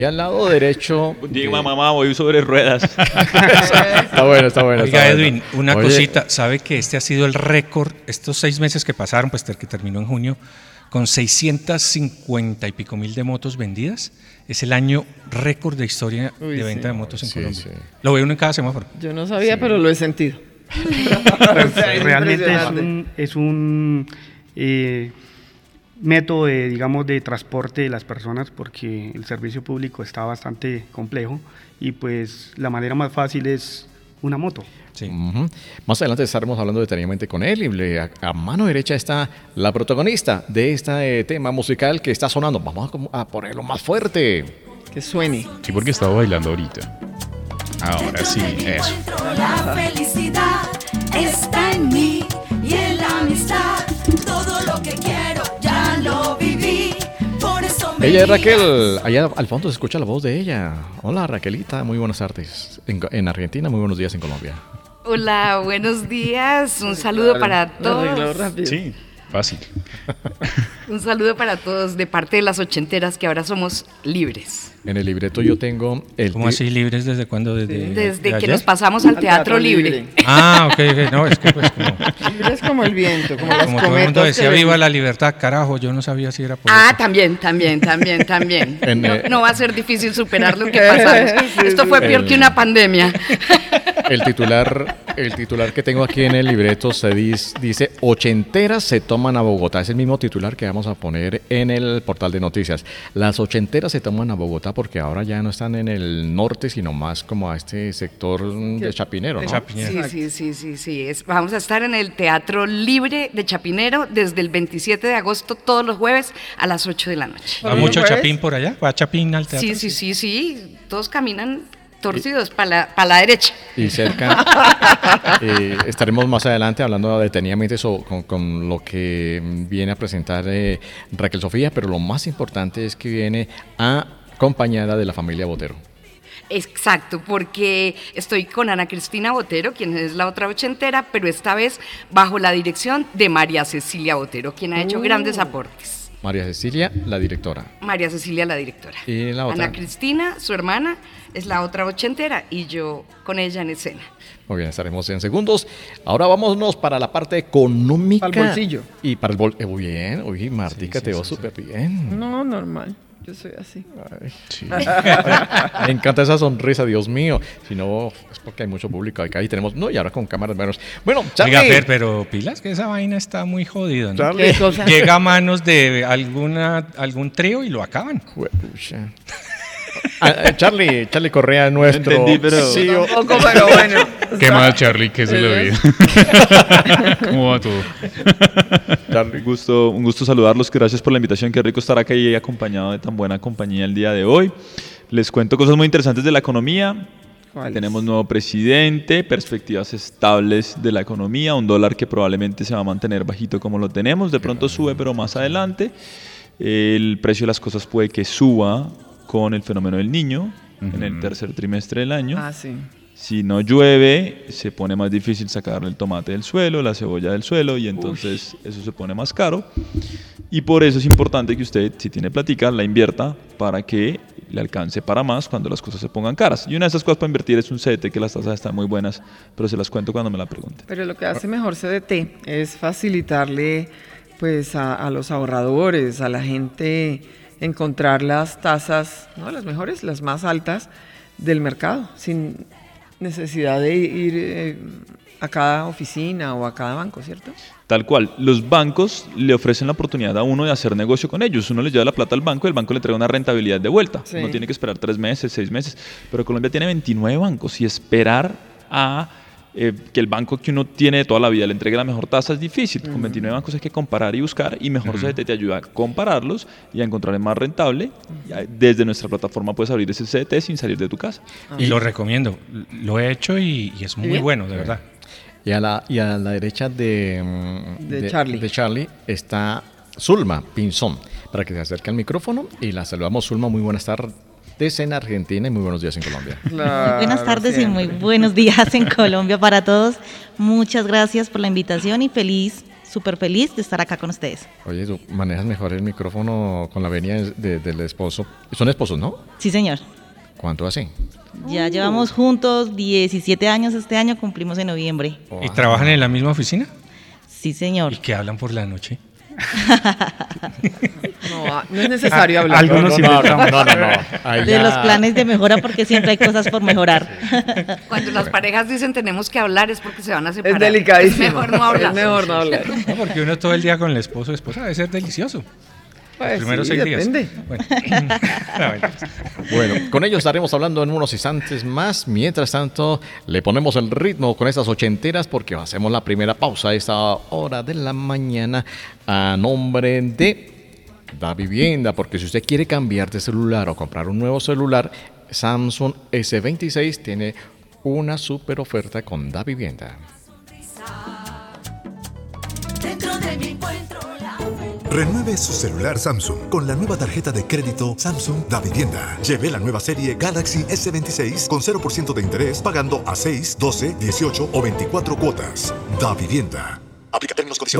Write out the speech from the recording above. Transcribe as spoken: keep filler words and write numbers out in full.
Y al lado derecho... Diga, de... mamá, voy sobre ruedas. Está bueno, está bueno. Oiga, está Edwin, bueno. una Oye, cosita. ¿Sabe que este ha sido el récord, estos seis meses que pasaron, pues que terminó en junio, con seiscientas cincuenta y pico mil de motos vendidas? Es el año récord de historia Uy, de venta sí. de motos en sí, Colombia. Sí. Lo ve uno en cada semáforo. Yo no sabía, sí. pero lo he sentido. Realmente es un... Es un eh, método de, digamos, de transporte de las personas, porque el servicio público está bastante complejo y pues la manera más fácil es una moto. Sí. Uh-huh. Más adelante estaremos hablando detenidamente con él y a, a mano derecha está la protagonista de este tema musical que está sonando. Vamos a, a ponerlo más fuerte. Que suene. Sí, porque estaba bailando ahorita. Ahora sí, eso. La felicidad está en mí y en la amistad. Todo lo que quiero ya lo viví. Por eso me ella es Raquel. Allá al fondo se escucha la voz de ella. Hola, Raquelita. Muy buenas tardes. En, en Argentina, muy buenos días en Colombia. Hola, buenos días. Un saludo para todos. Sí, fácil. Un saludo para todos de parte de las ochenteras que ahora somos libres. En el libreto yo tengo el... ¿Cómo así libres? ¿Desde cuándo? ¿Desde, sí. Desde de que nos pasamos al, al teatro, teatro libre. libre. Ah, ok, ok. No, es que pues como... Libre es como el viento, como las Como todo el mundo decía, viva la libertad, carajo, yo no sabía si era por Ah, eso. también, también, también, también. En, no, eh, no va a ser difícil superar lo que pasamos. Sí, Esto fue peor el, que una pandemia. El titular, el titular que tengo aquí en el libreto se dice, dice ochenteras se toman a Bogotá. Es el mismo titular que vamos a poner en el portal de noticias. Las ochenteras se toman a Bogotá porque ahora ya no están en el norte, sino más como a este sector de Chapinero, ¿no? Chapinero. Sí, sí, sí, sí, sí. Es, vamos a estar en el Teatro Libre de Chapinero desde el veintisiete de agosto, todos los jueves a las ocho de la noche. ¿Va mucho Chapín por allá? ¿Va Chapín al teatro? Sí, sí, sí, sí. Todos caminan torcidos para la, pa la derecha. Y cerca, eh, estaremos más adelante hablando detenidamente so, con, con lo que viene a presentar eh, Raquel Sofía, pero lo más importante es que viene acompañada de la familia Botero. Exacto, porque estoy con Ana Cristina Botero, quien es la otra ochentera, pero esta vez bajo la dirección de María Cecilia Botero, quien ha hecho uh. grandes aportes. María Cecilia, la directora. María Cecilia, la directora. ¿Y la otra? Ana Cristina, su hermana, es la otra ochentera y yo con ella en escena. Muy bien, estaremos en segundos. Ahora vámonos para la parte económica. Para el bolsillo. Y para el bolsillo. Eh, muy bien, oye, Martica, sí, sí, te veo sí, súper sí. bien. No, normal. Yo soy así. Ay, sí. Me encanta esa sonrisa, Dios mío. Si no, es porque hay mucho público acá y tenemos, no, y ahora con cámaras menos. Bueno, Charlie. Oiga, Fer, pero pilas, que esa vaina está muy jodida, ¿no? ¿Qué cosa? Llega a manos de alguna, algún trío y lo acaban. Juepucha. Ah, Charlie, Charlie Correa, nuestro entendí, pero... C E O. Un poco, pero bueno. Qué mal, Charlie, que se lo vida. ¿Cómo va todo? Charlie, un gusto, un gusto saludarlos. Gracias por la invitación. Qué rico estar acá y acompañado de tan buena compañía el día de hoy. Les cuento cosas muy interesantes de la economía. Tenemos nuevo presidente, perspectivas estables de la economía, un dólar que probablemente se va a mantener bajito como lo tenemos. De pronto sube, pero más adelante. El precio de las cosas puede que suba con el fenómeno del niño uh-huh. en el tercer trimestre del año. Ah, sí. Si no llueve, se pone más difícil sacarle el tomate del suelo, la cebolla del suelo, y entonces Uy. eso se pone más caro. Y por eso es importante que usted, si tiene plática, la invierta para que le alcance para más cuando las cosas se pongan caras. Y una de esas cosas para invertir es un C D T, que las tasas están muy buenas, pero se las cuento cuando me la pregunten. Pero lo que hace mejor C D T es facilitarle pues, a, a los ahorradores, a la gente, encontrar las tasas, ¿no? Las mejores, las más altas del mercado, sin necesidad de ir eh, a cada oficina o a cada banco, ¿cierto? Tal cual. Los bancos le ofrecen la oportunidad a uno de hacer negocio con ellos. Uno le lleva la plata al banco y el banco le trae una rentabilidad de vuelta. Sí. Uno tiene que esperar tres meses, seis meses. Pero Colombia tiene veintinueve bancos y esperar a eh, que el banco que uno tiene de toda la vida le entregue la mejor tasa es difícil. Uh-huh. Con veintinueve bancos hay que comparar y buscar, y mejor uh-huh. C D T te ayuda a compararlos y a encontrar el más rentable. Uh-huh. Desde nuestra plataforma puedes abrir ese C D T sin salir de tu casa. Uh-huh. Y lo recomiendo. Lo he hecho y, y es muy ¿Bien? bueno, de verdad. Y a la, y a la derecha de, de, de, Charlie. de Charlie está Zulma Pinzón, para que se acerque al micrófono y la saludamos. Zulma, muy buenas tardes en Argentina y muy buenos días en Colombia. Claro, buenas tardes siempre. Y muy buenos días en Colombia para todos. Muchas gracias por la invitación y feliz súper feliz de estar acá con ustedes. Oye, tú manejas mejor el micrófono con la venia de- del esposo. Son esposos, ¿no? Sí, señor. ¿Cuánto hace? Ya llevamos juntos diecisiete años, este año cumplimos en noviembre. ¿Y trabajan en la misma oficina? Sí, señor. ¿Y qué hablan por la noche? No, no es necesario hablar. Algunos no, no, inventamos. no, no, no. Ahí De ya- los planes de mejora, porque siempre hay cosas por mejorar. Cuando las parejas dicen tenemos que hablar es porque se van a separar. Es delicadísimo. Es mejor no hablar. Es mejor no hablar. No, porque uno todo el día con el esposo, esposa debe ser delicioso. Pues Los primeros sí, seis depende. días. Bueno. No, mentiras. Bueno, con ello estaremos hablando en unos instantes más. Mientras tanto, le ponemos el ritmo con estas ochenteras porque hacemos la primera pausa a esta hora de la mañana a nombre de Da Vivienda. Porque si usted quiere cambiar de celular o comprar un nuevo celular, Samsung ese veintiséis tiene una super oferta con Da Vivienda. Dentro de mi encuentro la Renueve su celular Samsung con la nueva tarjeta de crédito Samsung Da Vivienda. Lleve la nueva serie Galaxy ese veintiséis con cero por ciento de interés pagando a seis, doce, dieciocho o veinticuatro cuotas. Da Vivienda. Aplica términos, condiciones.